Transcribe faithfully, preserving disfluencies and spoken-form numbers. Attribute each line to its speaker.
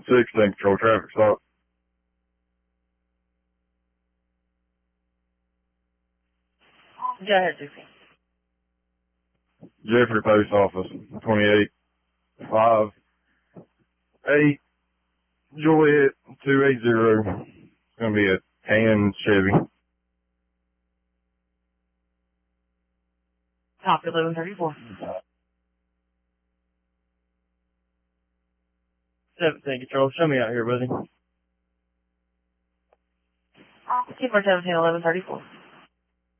Speaker 1: sixteen, control traffic stop.
Speaker 2: Go ahead, sixteen.
Speaker 1: Jeffrey Post Office, twenty-eight, five, eight, Juliet, two eight zero. It's going to be a tan Chevy.
Speaker 2: Copy, eleven thirty-four.
Speaker 3: seventeen, control. Show me out here, buddy.
Speaker 2: Keep our seventeen, eleven thirty-four.